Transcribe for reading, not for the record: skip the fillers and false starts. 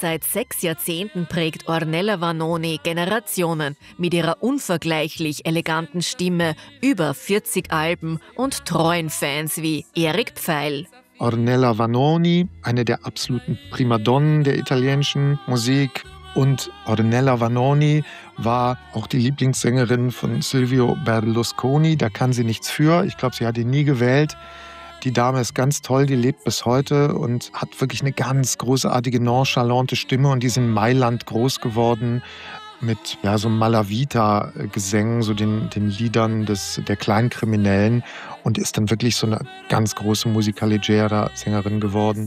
Seit 6 Jahrzehnten prägt Ornella Vanoni Generationen mit ihrer unvergleichlich eleganten Stimme, über 40 Alben und treuen Fans wie Eric Pfeil. Ornella Vanoni, eine der absoluten Primadonnen der italienischen Musik. Und Ornella Vanoni war auch die Lieblingssängerin von Silvio Berlusconi. Da kann sie nichts für. Ich glaube, sie hat ihn nie gewählt. Die Dame ist ganz toll, die lebt bis heute und hat wirklich eine ganz großartige, nonchalante Stimme. Und die ist in Mailand groß geworden mit so Malavita-Gesängen, so den Liedern der Kleinkriminellen, und ist dann wirklich so eine ganz große Musicaleggera-Sängerin geworden.